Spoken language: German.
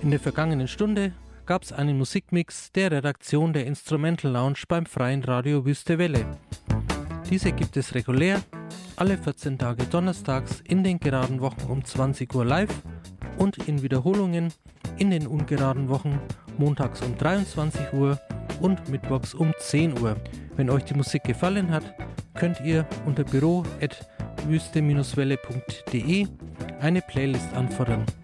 In der vergangenen Stunde gab es einen Musikmix der Redaktion der Instrumental Lounge beim Freien Radio Wüste Welle. Diese gibt es regulär alle 14 Tage donnerstags in den geraden Wochen um 20 Uhr live und in Wiederholungen in den ungeraden Wochen montags um 23 Uhr und mittwochs um 10 Uhr. Wenn euch die Musik gefallen hat, könnt ihr unter büro@wüste-welle.de eine Playlist anfordern.